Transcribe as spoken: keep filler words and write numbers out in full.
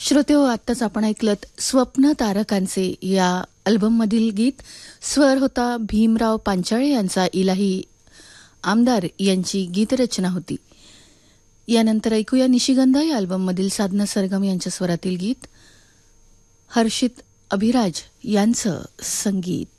श्रोते हो, आत्ताच आपण ऐकलत स्वप्न तारकांचे या अल्बममधील गीत. स्वर होता भीमराव पांचाळे यांचा. इलाही आमदार यांची गीतरचना होती. यानंतर ऐकूया निशिगंधा या अल्बममधील साधना सरगम यांच्या स्वरातील गीत. हर्षित अभिराज यांचं संगीत.